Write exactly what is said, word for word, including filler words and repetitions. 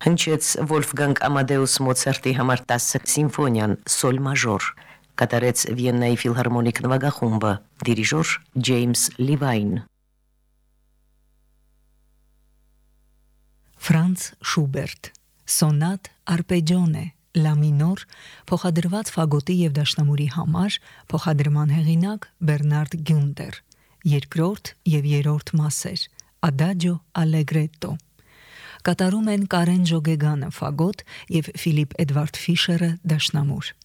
Հնչեց Վոլֆգանգ Ամադեուս Մոցարտի համար տասը սիմֆոնիան սոլ մաժոր, կատարեց Վիեննայի ֆիլհարմոնիկ նվագախումբը, դիրիժոր Ջեյմս Լիվայն։ Ֆրանց Շուբերտ, սոնատ արպեջոնե, լա մինոր, փոխադրված ֆագոտի եւ դաշնամուրի համար, փոխադրման հեղինակ Բերնարդ Գյունտեր, երկրորդ եւ երրորդ մասեր, Ադաջո Ալեգրետո։ Կատարում են Կարեն Ժոգեգանը ֆագոտ եւ Ֆիլիպ Էդվարդ Ֆիշերը դաշնամուր։